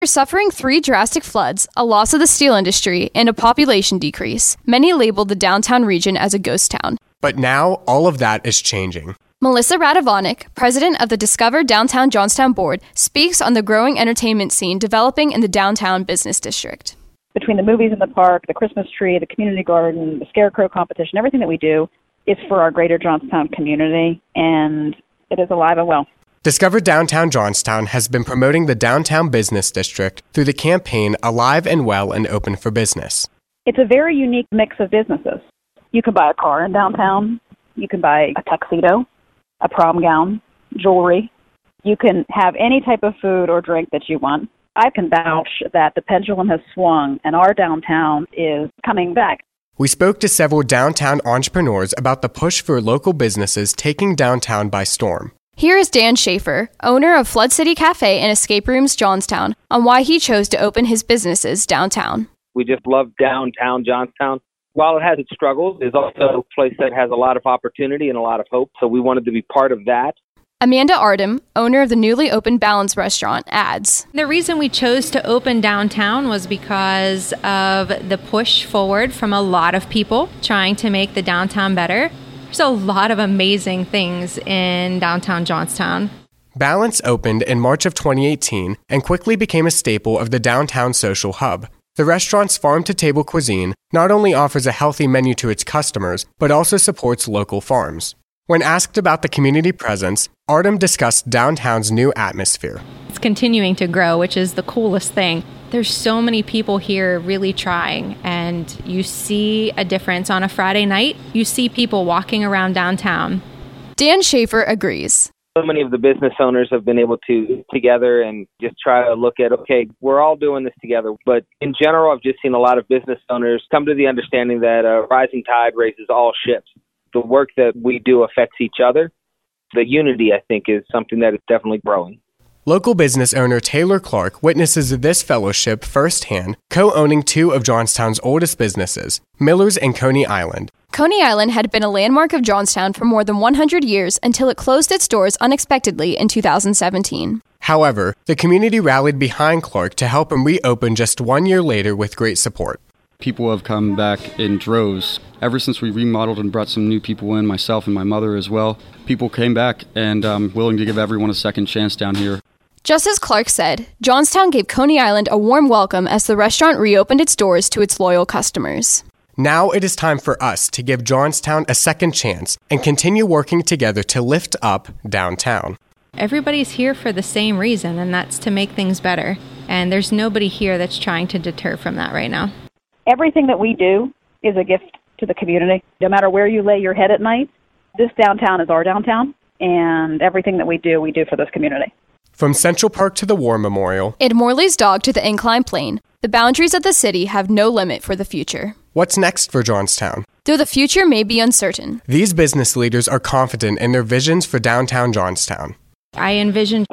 Suffering 3 drastic floods, a loss of the steel industry, and a population decrease, many labeled the downtown region as a ghost town. But now, all of that is changing. Melissa Radovanek, president of the Discover Downtown Johnstown Board, speaks on the growing entertainment scene developing in the downtown business district. Between the movies in the park, the Christmas tree, the community garden, the scarecrow competition, everything that we do is for our greater Johnstown community, and it is alive and well. Discover Downtown Johnstown has been promoting the downtown business district through the campaign Alive and Well and Open for Business. It's a very unique mix of businesses. You can buy a car in downtown. You can buy a tuxedo, a prom gown, jewelry. You can have any type of food or drink that you want. I can vouch that the pendulum has swung and our downtown is coming back. We spoke to several downtown entrepreneurs about the push for local businesses taking downtown by storm. Here is Dan Schaefer, owner of Flood City Cafe and Escape Rooms Johnstown, on why he chose to open his businesses downtown. We just love downtown Johnstown. While it has its struggles, it's also a place that has a lot of opportunity and a lot of hope, so we wanted to be part of that. Amanda Ardem, owner of the newly opened Balance Restaurant, adds, The reason we chose to open downtown was because of the push forward from a lot of people trying to make the downtown better. There's a lot of amazing things in downtown Johnstown. Balance opened in March of 2018 and quickly became a staple of the downtown social hub. The restaurant's farm-to-table cuisine not only offers a healthy menu to its customers, but also supports local farms. When asked about the community presence, Ardem discussed downtown's new atmosphere. It's continuing to grow, which is the coolest thing. There's so many people here really trying, and you see a difference on a Friday night. You see people walking around downtown. Dan Schaefer agrees. So many of the business owners have been able to get together and just try to look at, okay, we're all doing this together. But in general, I've just seen a lot of business owners come to the understanding that a rising tide raises all ships. The work that we do affects each other. The unity, I think, is something that is definitely growing. Local business owner Taylor Clark witnesses this fellowship firsthand, co-owning 2 of Johnstown's oldest businesses, Miller's and Coney Island. Coney Island had been a landmark of Johnstown for more than 100 years until it closed its doors unexpectedly in 2017. However, the community rallied behind Clark to help him reopen just 1 year later with great support. People have come back in droves. Ever since we remodeled and brought some new people in, myself and my mother as well, people came back and willing to give everyone a second chance down here. Just as Clark said, Johnstown gave Coney Island a warm welcome as the restaurant reopened its doors to its loyal customers. Now it is time for us to give Johnstown a second chance and continue working together to lift up downtown. Everybody's here for the same reason, and that's to make things better. And there's nobody here that's trying to deter from that right now. Everything that we do is a gift to the community. No matter where you lay your head at night, this downtown is our downtown, and everything that we do for this community. From Central Park to the War Memorial, and Morley's Dog to the Incline Plane, the boundaries of the city have no limit for the future. What's next for Johnstown? Though the future may be uncertain, these business leaders are confident in their visions for downtown Johnstown. I envision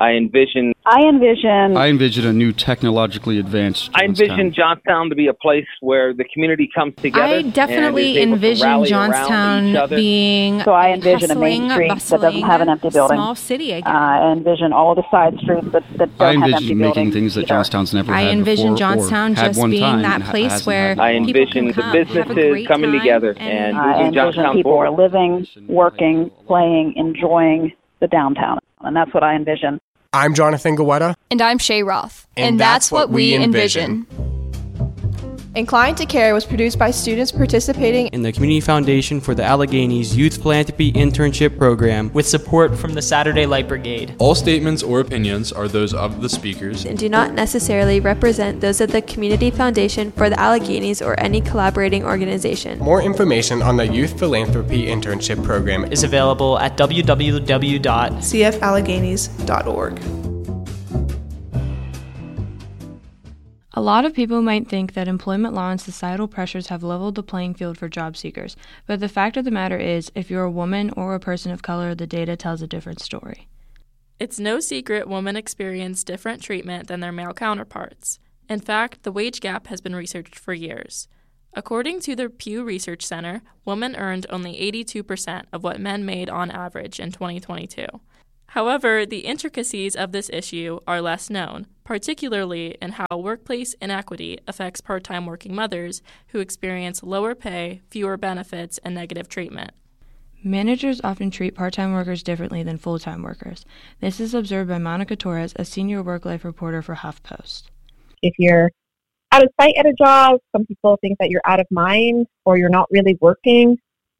a new technologically advanced Johnstown. I envision Johnstown to be a place where the community comes together. I definitely envision Johnstown being so I envision a main street that doesn't have an empty building. Small city again. I envision all the side streets that don't have empty buildings. I envision making things that Johnstown's never had before. I envision Johnstown just being that place where I envision the businesses coming together and I envision people are living, working, playing, enjoying the downtown. And that's what I envision. I'm Jonathan Gawetta. And I'm Shay Roth. And that's what we envision. Inclined to Care was produced by students participating in the Community Foundation for the Alleghenies Youth Philanthropy Internship Program with support from the Saturday Light Brigade. All statements or opinions are those of the speakers and do not necessarily represent those of the Community Foundation for the Alleghenies or any collaborating organization. More information on the Youth Philanthropy Internship Program is available at www.cfalleghenies.org. A lot of people might think that employment law and societal pressures have leveled the playing field for job seekers, but the fact of the matter is, if you're a woman or a person of color, the data tells a different story. It's no secret women experience different treatment than their male counterparts. In fact, the wage gap has been researched for years. According to the Pew Research Center, women earned only 82% of what men made on average in 2022. However, the intricacies of this issue are less known, particularly in how workplace inequity affects part-time working mothers who experience lower pay, fewer benefits, and negative treatment. Managers often treat part-time workers differently than full-time workers. This is observed by Monica Torres, a senior work-life reporter for HuffPost. If you're out of sight at a job, some people think that you're out of mind or you're not really working.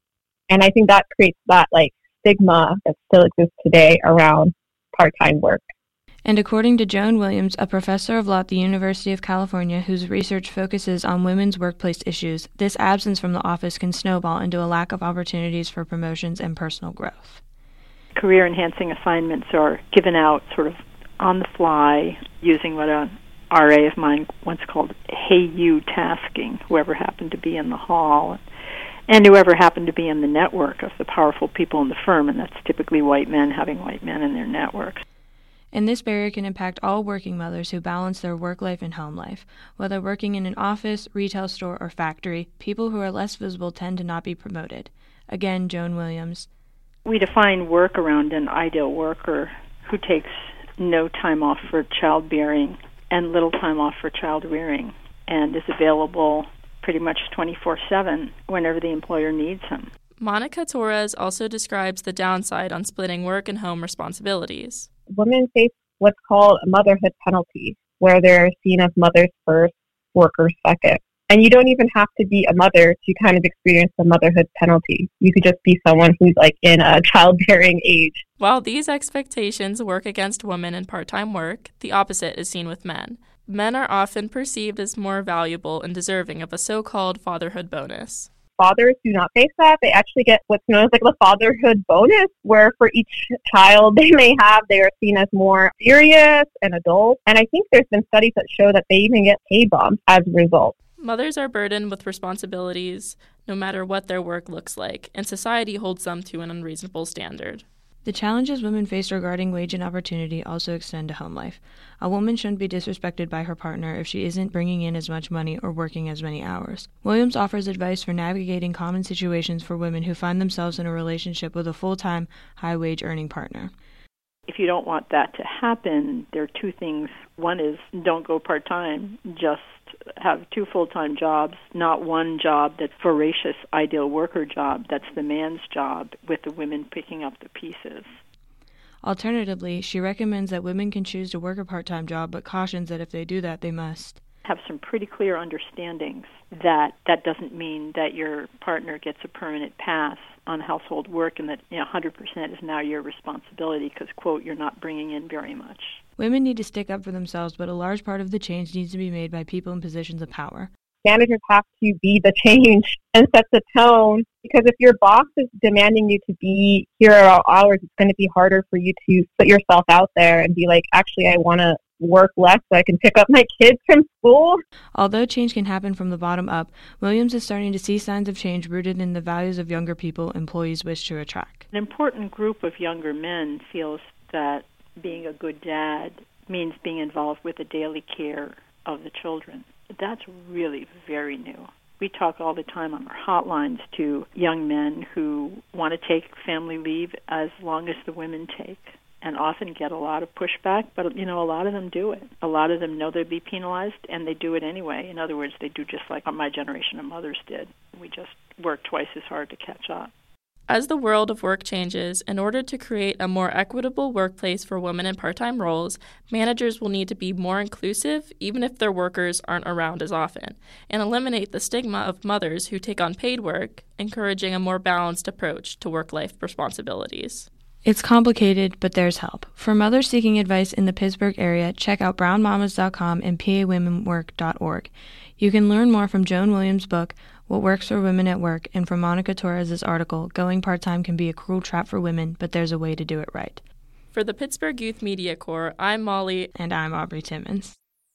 And I think that creates that stigma that still exists today around part-time work. And according to Joan Williams, a professor of law at the University of California whose research focuses on women's workplace issues, this absence from the office can snowball into a lack of opportunities for promotions and personal growth. Career-enhancing assignments are given out sort of on the fly using what a RA of mine once called "hey you" tasking, whoever happened to be in the hall and whoever happened to be in the network of the powerful people in the firm, and that's typically white men having white men in their networks. And this barrier can impact all working mothers who balance their work life and home life. Whether working in an office, retail store, or factory, people who are less visible tend to not be promoted. Again, Joan Williams. We define work around an ideal worker who takes no time off for childbearing and little time off for child rearing and is available pretty much 24/7 whenever the employer needs him. Monica Torres also describes the downside on splitting work and home responsibilities. Women face what's called a motherhood penalty, where they're seen as mothers first, workers second. And you don't even have to be a mother to kind of experience the motherhood penalty. You could just be someone who's in a childbearing age. While these expectations work against women in part-time work, the opposite is seen with men. Men are often perceived as more valuable and deserving of a so-called fatherhood bonus. Fathers do not face that. They actually get what's known as the fatherhood bonus, where for each child they may have, they are seen as more serious and adult. And I think there's been studies that show that they even get pay bumps as a result. Mothers are burdened with responsibilities no matter what their work looks like, and society holds them to an unreasonable standard. The challenges women face regarding wage and opportunity also extend to home life. A woman shouldn't be disrespected by her partner if she isn't bringing in as much money or working as many hours. Williams offers advice for navigating common situations for women who find themselves in a relationship with a full-time, high-wage earning partner. If you don't want that to happen, there are two things. One is don't go part-time, just have two full-time jobs, not one job that's voracious ideal worker job. That's the man's job with the women picking up the pieces. Alternatively, she recommends that women can choose to work a part-time job, but cautions that if they do that, they must have some pretty clear understandings that that doesn't mean that your partner gets a permanent pass on household work and that 100% is now your responsibility because, quote, you're not bringing in very much. Women need to stick up for themselves, but a large part of the change needs to be made by people in positions of power. Managers have to be the change and set the tone, because if your boss is demanding you to be here at all hours, it's going to be harder for you to put yourself out there and be like, actually, I want to work less so I can pick up my kids from school. Although change can happen from the bottom up, Williams is starting to see signs of change rooted in the values of younger people employees wish to attract. An important group of younger men feels that being a good dad means being involved with the daily care of the children. That's really very new. We talk all the time on our hotlines to young men who want to take family leave as long as the women take, and often get a lot of pushback, but a lot of them do it. A lot of them know they'd be penalized, and they do it anyway. In other words, they do just like my generation of mothers did. We just work twice as hard to catch up. As the world of work changes, in order to create a more equitable workplace for women in part-time roles, managers will need to be more inclusive, even if their workers aren't around as often, and eliminate the stigma of mothers who take on paid work, encouraging a more balanced approach to work-life responsibilities. It's complicated, but there's help. For mothers seeking advice in the Pittsburgh area, check out brownmamas.com and pawomenwork.org. You can learn more from Joan Williams' book, What Works for Women at Work, and from Monica Torres' article, Going Part-Time Can Be a Cruel Trap for Women, but There's a Way to Do It Right. For the Pittsburgh Youth Media Corps, I'm Molly. And I'm Aubrey Timmons.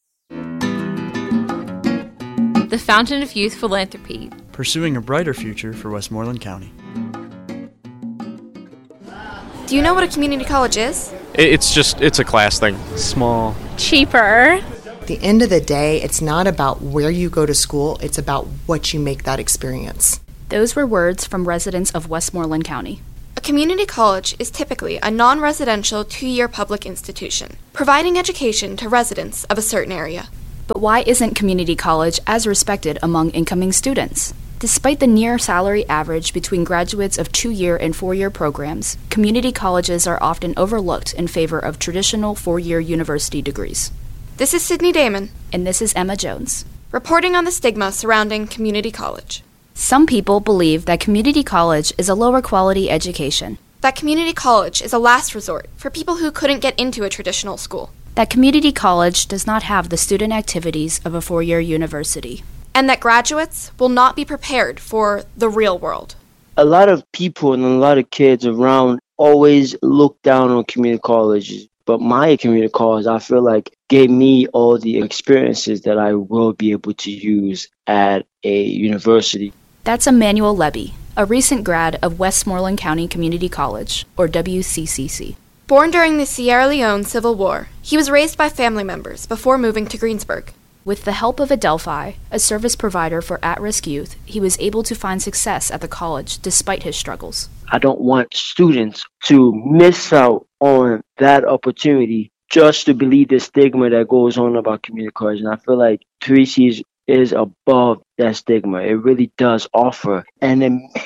The Fountain of Youth Philanthropy. Pursuing a brighter future for Westmoreland County. Do you know what a community college is? It's a class thing. Small. Cheaper. At the end of the day, it's not about where you go to school, it's about what you make that experience. Those were words from residents of Westmoreland County. A community college is typically a non-residential 2-year public institution, providing education to residents of a certain area. But why isn't community college as respected among incoming students? Despite the near salary average between graduates of 2-year and 4-year programs, community colleges are often overlooked in favor of traditional 4-year university degrees. This is Sydney Damon. And this is Emma Jones. Reporting on the stigma surrounding community college. Some people believe that community college is a lower quality education. That community college is a last resort for people who couldn't get into a traditional school. That community college does not have the student activities of a 4-year university. And that graduates will not be prepared for the real world. A lot of people and a lot of kids around always look down on community colleges. But my community college, I feel like, gave me all the experiences that I will be able to use at a university. That's Emmanuel Levy, a recent grad of Westmoreland County Community College, or WCCC. Born during the Sierra Leone Civil War, he was raised by family members before moving to Greensburg. With the help of Adelphi, a service provider for at-risk youth, he was able to find success at the college despite his struggles. I don't want students to miss out on that opportunity just to believe the stigma that goes on about community college. And I feel like 3Cs is above that stigma. It really does offer an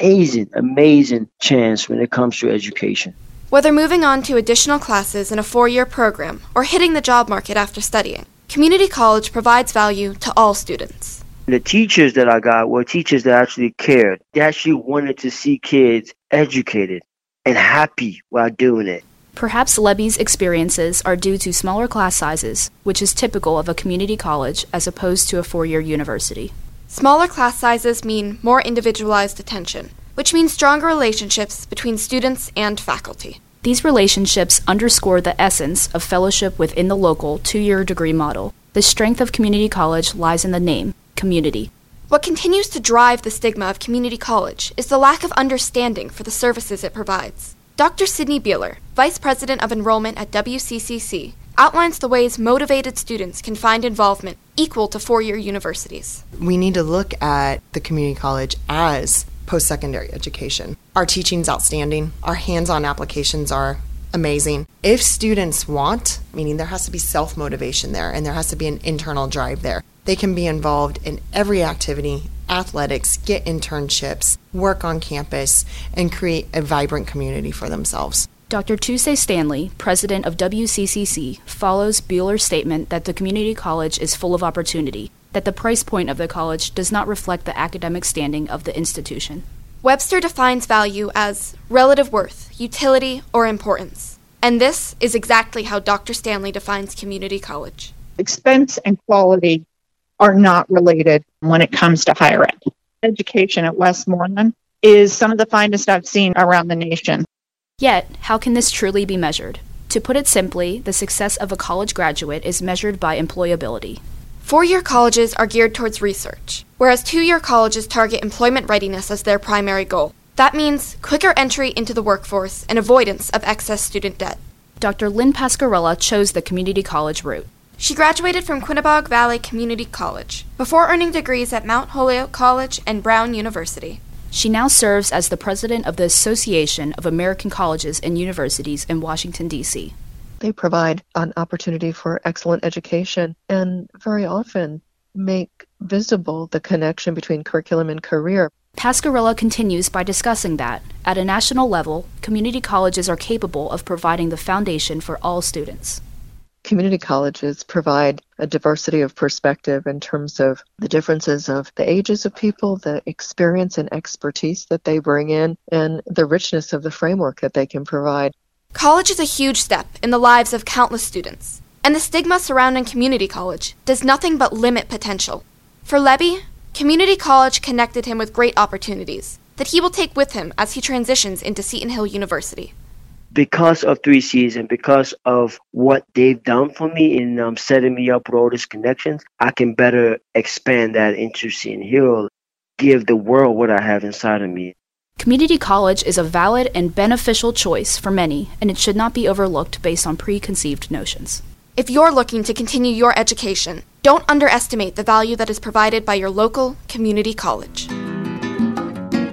amazing chance when it comes to education. Whether moving on to additional classes in a 4-year program or hitting the job market after studying, community college provides value to all students. The teachers that I got were teachers that actually cared. They actually wanted to see kids educated and happy while doing it. Perhaps Levy's experiences are due to smaller class sizes, which is typical of a community college as opposed to a 4-year university. Smaller class sizes mean more individualized attention, which means stronger relationships between students and faculty. These relationships underscore the essence of fellowship within the local 2-year degree model. The strength of community college lies in the name, community. What continues to drive the stigma of community college is the lack of understanding for the services it provides. Dr. Sydney Beeler, Vice President of Enrollment at WCCC, outlines the ways motivated students can find involvement equal to 4-year universities. We need to look at the community college as post-secondary education. Our teaching's outstanding. Our hands-on applications are amazing. If students want, meaning there has to be self-motivation there and there has to be an internal drive there, they can be involved in every activity, athletics, get internships, work on campus, and create a vibrant community for themselves. Dr. Tuesday Stanley, president of WCCC, follows Bueller's statement that the community college is full of opportunity, that the price point of the college does not reflect the academic standing of the institution. Webster defines value as relative worth, utility, or importance. And this is exactly how Dr. Stanley defines community college. Expense and quality are not related when it comes to higher ed. Education at Westmoreland is some of the finest I've seen around the nation. Yet, how can this truly be measured? To put it simply, the success of a college graduate is measured by employability. 4-year colleges are geared towards research, whereas 2-year colleges target employment readiness as their primary goal. That means quicker entry into the workforce and avoidance of excess student debt. Dr. Lynn Pascarella chose the community college route. She graduated from Quinebaug Valley Community College before earning degrees at Mount Holyoke College and Brown University. She now serves as the president of the Association of American Colleges and Universities in Washington, D.C. They provide an opportunity for excellent education and very often make visible the connection between curriculum and career. Pascarella continues by discussing that, at a national level, community colleges are capable of providing the foundation for all students. Community colleges provide a diversity of perspective in terms of the differences of the ages of people, the experience and expertise that they bring in, and the richness of the framework that they can provide. College is a huge step in the lives of countless students, and the stigma surrounding community college does nothing but limit potential. For Levy, community college connected him with great opportunities that he will take with him as he transitions into Seton Hill University. Because of 3Cs and because of what they've done for me in setting me up with all these connections, I can better expand that into Seton Hill, give the world what I have inside of me. Community college is a valid and beneficial choice for many, and it should not be overlooked based on preconceived notions. If you're looking to continue your education, don't underestimate the value that is provided by your local community college.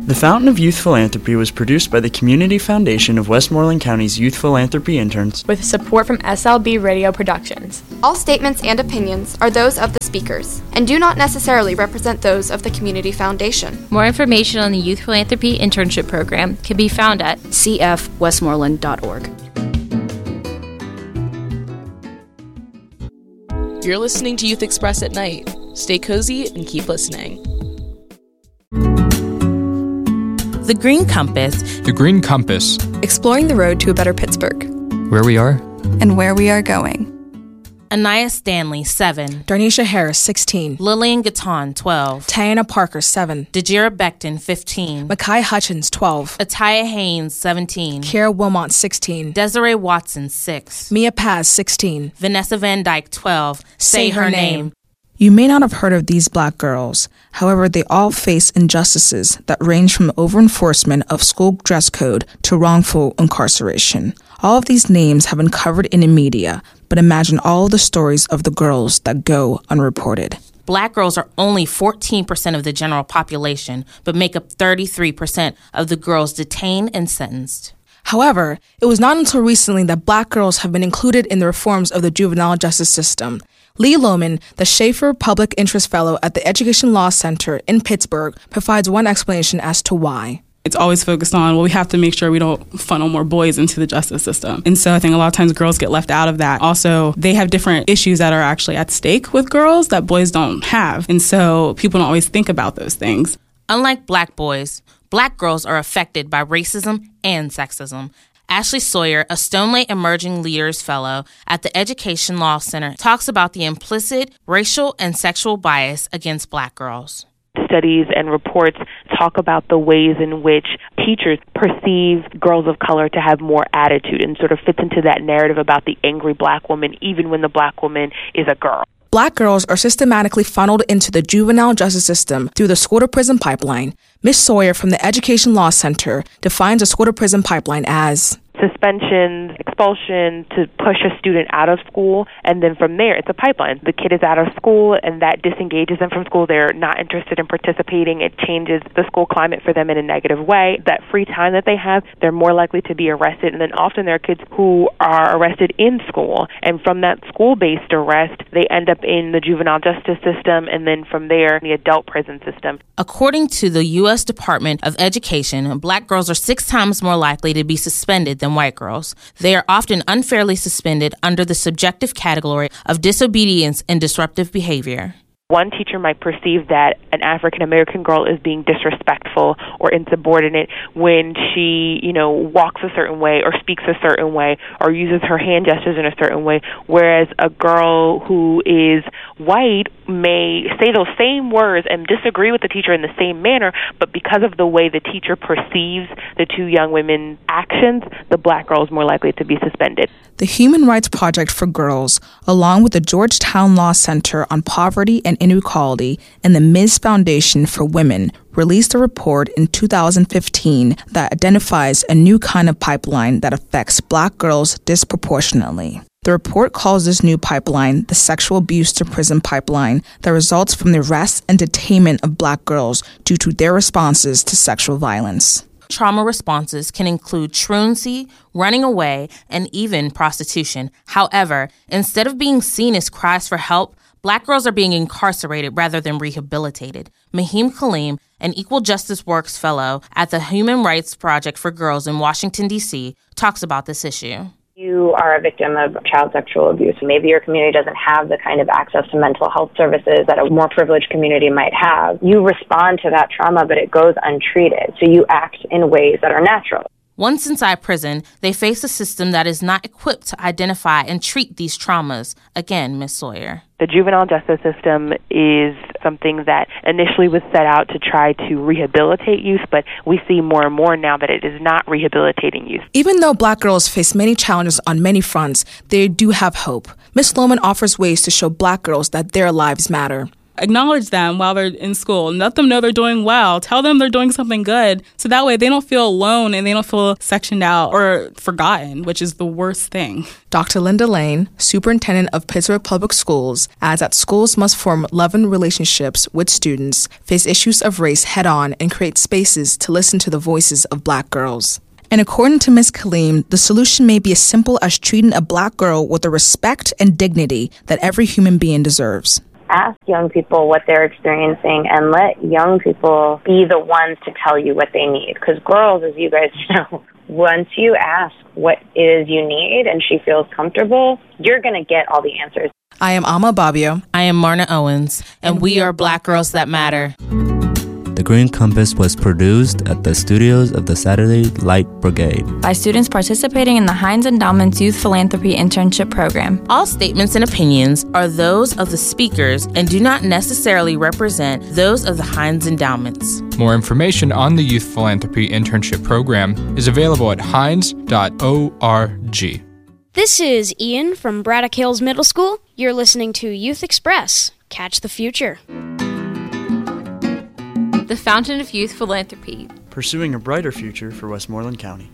The Fountain of Youth Philanthropy was produced by the Community Foundation of Westmoreland County's Youth Philanthropy Interns, with support from SLB Radio Productions. All statements and opinions are those of the speakers and do not necessarily represent those of the Community Foundation. More information on the Youth Philanthropy Internship Program can be found at cfwestmoreland.org. You're listening to Youth Express at Night. Stay cozy and keep listening. The Green Compass. The Green Compass. Exploring the road to a better Pittsburgh. Where we are. And where we are going. Anaya Stanley, 7. Darnisha Harris, 16. Lillian Gatton, 12. Tiana Parker, 7. Dejira Becton, 15. Makai Hutchins, 12. Ataya Haynes, 17. Kara Wilmot, 16. Desiree Watson, 6. Mia Paz, 16. Vanessa Van Dyke, 12. Say her name. You may not have heard of these Black girls. However, they all face injustices that range from over-enforcement of school dress code to wrongful incarceration. All of these names have been covered in the media, but imagine all the stories of the girls that go unreported. Black girls are only 14% of the general population, but make up 33% of the girls detained and sentenced. However, it was not until recently that Black girls have been included in the reforms of the juvenile justice system. Lee Lohman, the Schaefer Public Interest Fellow at the Education Law Center in Pittsburgh, provides one explanation as to why. It's always focused on, well, we have to make sure we don't funnel more boys into the justice system. And so I think a lot of times girls get left out of that. Also, they have different issues that are actually at stake with girls that boys don't have. And so people don't always think about those things. Unlike Black boys, Black girls are affected by racism and sexism. Ashley Sawyer, a Stone Lake Emerging Leaders Fellow at the Education Law Center, talks about the implicit racial and sexual bias against Black girls. Studies and reports talk about the ways in which teachers perceive girls of color to have more attitude and sort of fits into that narrative about the angry Black woman, even when the Black woman is a girl. Black girls are systematically funneled into the juvenile justice system through the school-to-prison pipeline. Ms. Sawyer from the Education Law Center defines a school-to-prison pipeline as suspensions, expulsion to push a student out of school, and then from there it's a pipeline. The kid is out of school and that disengages them from school. They're not interested in participating. It changes the school climate for them in a negative way. That free time that they have, they're more likely to be arrested, and then often there are kids who are arrested in school, and from that school-based arrest they end up in the juvenile justice system, and then from there the adult prison system. According to the U.S. Department of Education, Black girls are 6 times more likely to be suspended than white girls. They are often unfairly suspended under the subjective category of disobedience and disruptive behavior. One teacher might perceive that an African American girl is being disrespectful or insubordinate when she, walks a certain way or speaks a certain way or uses her hand gestures in a certain way, whereas a girl who is white may say those same words and disagree with the teacher in the same manner, but because of the way the teacher perceives the two young women's actions, the Black girl is more likely to be suspended. The Human Rights Project for Girls, along with the Georgetown Law Center on Poverty and Inequality and the Ms. Foundation for Women, released a report in 2015 that identifies a new kind of pipeline that affects Black girls disproportionately. The report calls this new pipeline the sexual abuse to prison pipeline that results from the arrest and detainment of Black girls due to their responses to sexual violence. Trauma responses can include truancy, running away, and even prostitution. However, instead of being seen as cries for help, Black girls are being incarcerated rather than rehabilitated. Mahim Kaleem, an Equal Justice Works Fellow at the Human Rights Project for Girls in Washington, D.C., talks about this issue. You are a victim of child sexual abuse. Maybe your community doesn't have the kind of access to mental health services that a more privileged community might have. You respond to that trauma, but it goes untreated. So you act in ways that are natural. Once inside prison, they face a system that is not equipped to identify and treat these traumas. Again, Ms. Sawyer. The juvenile justice system is something that initially was set out to try to rehabilitate youth, but we see more and more now that it is not rehabilitating youth. Even though Black girls face many challenges on many fronts, they do have hope. Ms. Lohman offers ways to show Black girls that their lives matter. Acknowledge them while they're in school. Let them know they're doing well. Tell them they're doing something good. So that way they don't feel alone and they don't feel sectioned out or forgotten, which is the worst thing. Dr. Linda Lane, superintendent of Pittsburgh Public Schools, adds that schools must form loving relationships with students, face issues of race head-on, and create spaces to listen to the voices of Black girls. And according to Ms. Kaleem, the solution may be as simple as treating a Black girl with the respect and dignity that every human being deserves. Ask young people what they're experiencing and let young people be the ones to tell you what they need. Because girls, as you guys know, once you ask what it is you need and she feels comfortable, you're going to get all the answers. I am Alma Babbio. I am Marna Owens, and we are Black Girls That Matter. The Green Compass was produced at the studios of the Saturday Light Brigade by students participating in the Heinz Endowment's Youth Philanthropy Internship Program. All statements and opinions are those of the speakers and do not necessarily represent those of the Heinz Endowments. More information on the Youth Philanthropy Internship Program is available at heinz.org. This is Ian from Braddock Hills Middle School. You're listening to Youth Express. Catch the future. The Fountain of Youth Philanthropy. Pursuing a brighter future for Westmoreland County.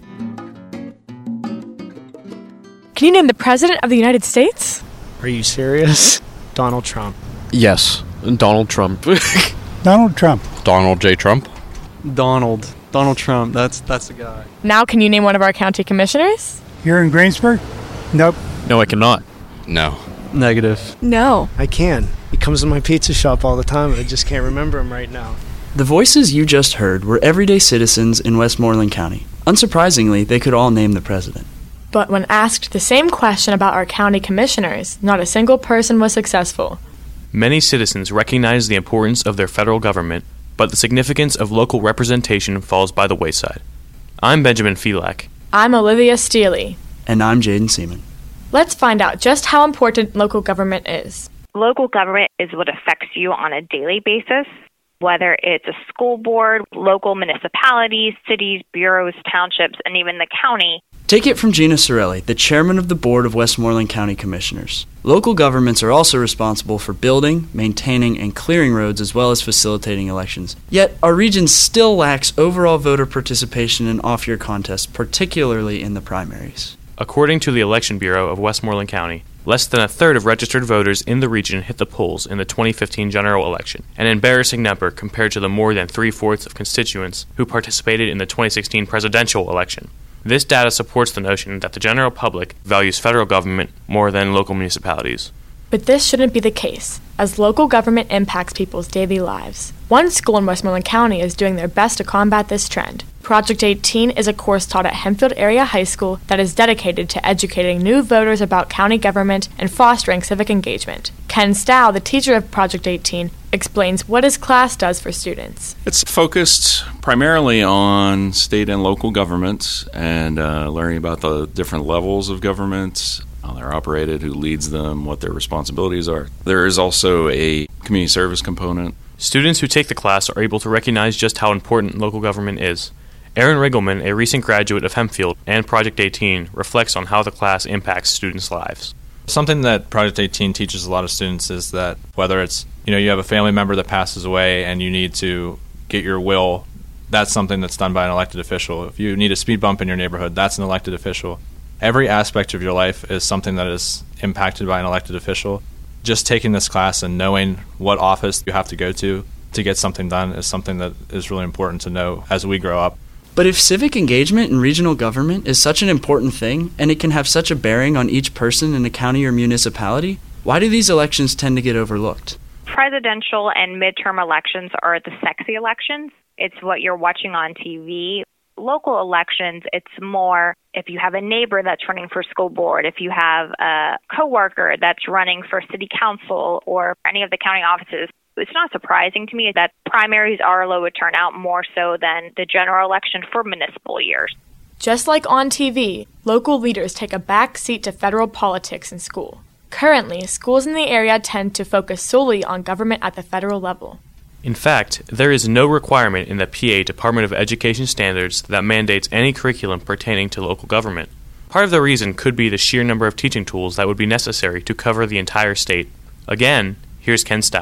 Can you name the President of the United States? Are you serious? Donald Trump. Yes, Donald Trump. Donald Trump. Donald J. Trump. Donald Trump. That's the guy. Now can you name one of our county commissioners? Here in Greensburg? Nope. No, I cannot. No. Negative. No. I can. He comes to my pizza shop all the time, and I just can't remember him right now. The voices you just heard were everyday citizens in Westmoreland County. Unsurprisingly, they could all name the president. But when asked the same question about our county commissioners, not a single person was successful. Many citizens recognize the importance of their federal government, but the significance of local representation falls by the wayside. I'm Benjamin Felak. I'm Olivia Steele. And I'm Jaden Seaman. Let's find out just how important local government is. Local government is what affects you on a daily basis, whether it's a school board, local municipalities, cities, bureaus, townships, and even the county. Take it from Gina Sorelli, the chairman of the board of Westmoreland County Commissioners. Local governments are also responsible for building, maintaining, and clearing roads as well as facilitating elections. Yet, our region still lacks overall voter participation in off-year contests, particularly in the primaries. According to the Election Bureau of Westmoreland County, less than a third of registered voters in the region hit the polls in the 2015 general election, an embarrassing number compared to the more than three-fourths of constituents who participated in the 2016 presidential election. This data supports the notion that the general public values federal government more than local municipalities. But this shouldn't be the case, as local government impacts people's daily lives. One school in Westmoreland County is doing their best to combat this trend. Project 18 is a course taught at Hempfield Area High School that is dedicated to educating new voters about county government and fostering civic engagement. Ken Stow, the teacher of Project 18, explains what his class does for students. It's focused primarily on state and local governments and learning about the different levels of government, how they're operated, who leads them, what their responsibilities are. There is also a community service component. Students who take the class are able to recognize just how important local government is. Aaron Riggleman, a recent graduate of Hempfield and Project 18, reflects on how the class impacts students' lives. Something that Project 18 teaches a lot of students is that whether it's, you have a family member that passes away and you need to get your will, that's something that's done by an elected official. If you need a speed bump in your neighborhood, that's an elected official. Every aspect of your life is something that is impacted by an elected official. Just taking this class and knowing what office you have to go to get something done is something that is really important to know as we grow up. But if civic engagement in regional government is such an important thing, and it can have such a bearing on each person in a county or municipality, why do these elections tend to get overlooked? Presidential and midterm elections are the sexy elections. It's what you're watching on TV. Local elections, it's more if you have a neighbor that's running for school board, if you have a coworker that's running for city council or any of the county offices. It's not surprising to me that primaries are low turnout more so than the general election for municipal years. Just like on TV, local leaders take a back seat to federal politics in school. Currently, schools in the area tend to focus solely on government at the federal level. In fact, there is no requirement in the PA Department of Education standards that mandates any curriculum pertaining to local government. Part of the reason could be the sheer number of teaching tools that would be necessary to cover the entire state. Again, here's Ken Stow.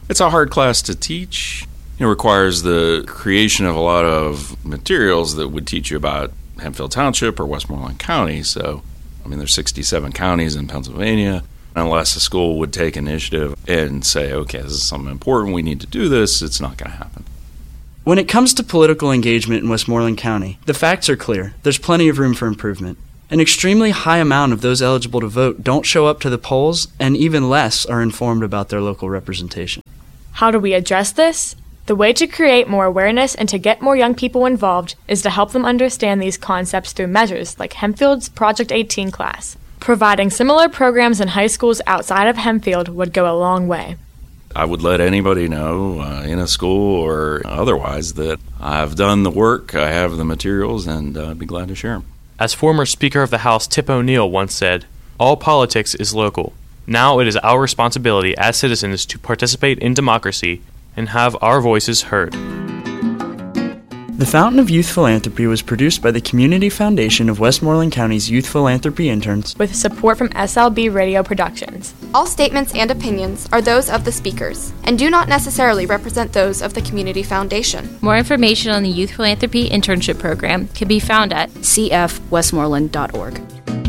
It's a hard class to teach. It requires the creation of a lot of materials that would teach you about Hempfield Township or Westmoreland County. So, there's 67 counties in Pennsylvania. Unless a school would take initiative and say, okay, this is something important, we need to do this, it's not going to happen. When it comes to political engagement in Westmoreland County, the facts are clear. There's plenty of room for improvement. An extremely high amount of those eligible to vote don't show up to the polls, and even less are informed about their local representation. How do we address this? The way to create more awareness and to get more young people involved is to help them understand these concepts through measures like Hempfield's Project 18 class. Providing similar programs in high schools outside of Hempfield would go a long way. I would let anybody know in a school or otherwise that I've done the work, I have the materials, and I'd be glad to share them. As former Speaker of the House Tip O'Neill once said, "All politics is local. Now it is our responsibility as citizens to participate in democracy and have our voices heard." The Fountain of Youth Philanthropy was produced by the Community Foundation of Westmoreland County's Youth Philanthropy Interns with support from SLB Radio Productions. All statements and opinions are those of the speakers and do not necessarily represent those of the Community Foundation. More information on the Youth Philanthropy Internship Program can be found at cfwestmoreland.org.